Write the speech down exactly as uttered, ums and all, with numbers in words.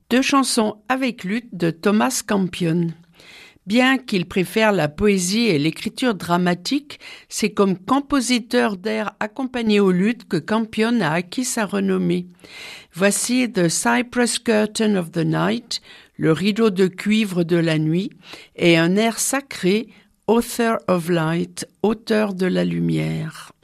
Deux chansons avec luth de Thomas Campion. Bien qu'il préfère la poésie et l'écriture dramatique, c'est comme compositeur d'airs accompagnés au luth que Campion a acquis sa renommée. Voici The Cypress Curtain of the Night, le rideau de cuivre de la nuit, et un air sacré, Author of Light, auteur de la lumière.